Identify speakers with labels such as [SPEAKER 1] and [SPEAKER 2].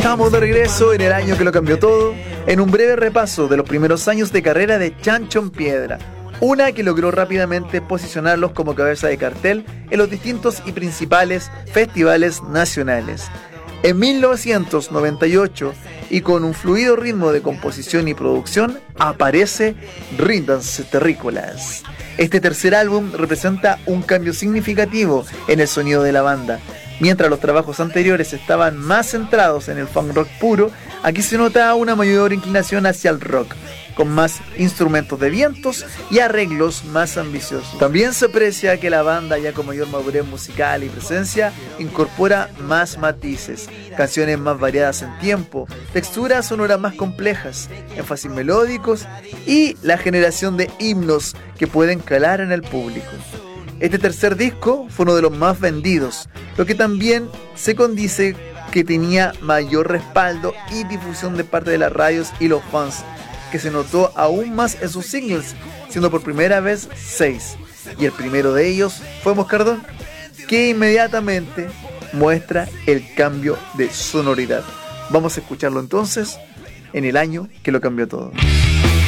[SPEAKER 1] Estamos de regreso en el año que lo cambió todo, en un breve repaso de los primeros años de carrera de Chancho en Piedra, una que logró rápidamente posicionarlos como cabeza de cartel en los distintos y principales festivales nacionales. En 1998, y con un fluido ritmo de composición y producción, aparece Ríndanse Terrícolas. Este tercer álbum representa un cambio significativo en el sonido de la banda. Mientras los trabajos anteriores estaban más centrados en el funk rock puro, aquí se nota una mayor inclinación hacia el rock, con más instrumentos de vientos y arreglos más ambiciosos. También se aprecia que la banda, ya con mayor madurez musical y presencia, incorpora más matices, canciones más variadas en tiempo, texturas sonoras más complejas, énfasis melódicos y la generación de himnos que pueden calar en el público. Este tercer disco fue uno de los más vendidos, lo que también se condice que tenía mayor respaldo y difusión de parte de las radios y los fans, que se notó aún más en sus singles, siendo por primera vez 6, y el primero de ellos fue Moscardón, que inmediatamente muestra el cambio de sonoridad. Vamos a escucharlo entonces en el año que lo cambió todo.